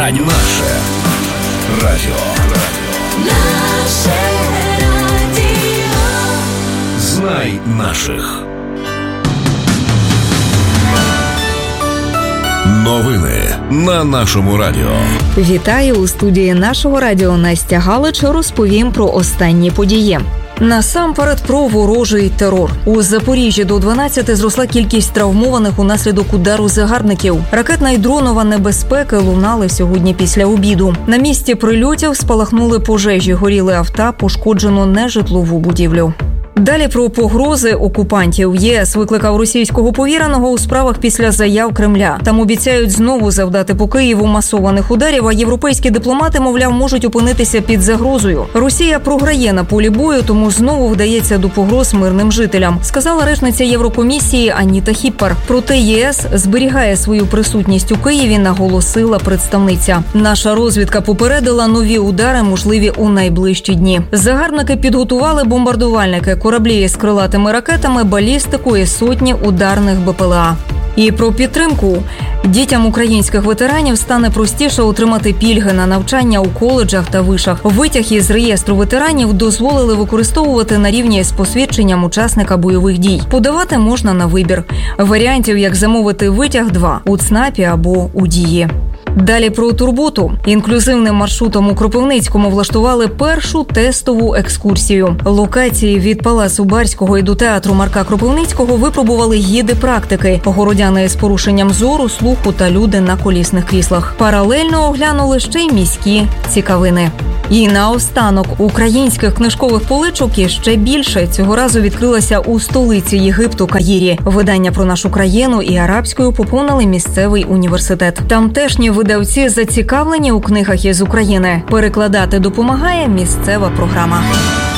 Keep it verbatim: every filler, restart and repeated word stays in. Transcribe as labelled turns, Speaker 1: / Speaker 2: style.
Speaker 1: радіо. Наше радіо. Наше радіо. Знай наших. Новини на нашому радіо.
Speaker 2: Вітаю у студії нашого радіо. Настя Галич. Розповім про останні події. Насамперед про ворожий терор. У Запоріжжі до дванадцяти зросла кількість травмованих унаслідок удару загарбників. Ракетна і дронова небезпеки лунали сьогодні після обіду. На місці прильотів спалахнули пожежі, горіли авто, пошкоджено нежитлову будівлю. Далі про погрози окупантів. ЄС викликав російського повіреного у справах після заяв Кремля. Там обіцяють знову завдати по Києву масованих ударів, а європейські дипломати, мовляв, можуть опинитися під загрозою. Росія програє на полі бою, тому знову вдається до погроз мирним жителям, сказала речниця Єврокомісії Аніта Хіппер. Проте ЄС зберігає свою присутність у Києві, наголосила представниця. Наша розвідка попередила нові удари, можливі у найближчі дні. Загарбники підготували бомбардувальники, кораблі з крилатими ракетами, балістику і сотні ударних БПЛА. І про підтримку. Дітям українських ветеранів стане простіше отримати пільги на навчання у коледжах та вишах. Витяг із реєстру ветеранів дозволили використовувати на рівні з посвідченням учасника бойових дій. Подавати можна на вибір. Варіантів, як замовити витяг, два – у ЦНАПі або у Дії. Далі про турботу. Інклюзивним маршрутом у Кропивницькому влаштували першу тестову екскурсію. Локації від Палацу Барського і до театру Марка Кропивницького випробували гіди практики, городяни з порушенням зору, слуху та люди на колісних кріслах. Паралельно оглянули ще й міські цікавини. І наостанок, українських книжкових поличок є ще більше. Цього разу відкрилася у столиці Єгипту Каїрі. Видання про нашу країну і арабською поповнили місцевий університет. Тамтешні видавці зацікавлені у книгах із України. Перекладати допомагає місцева програма.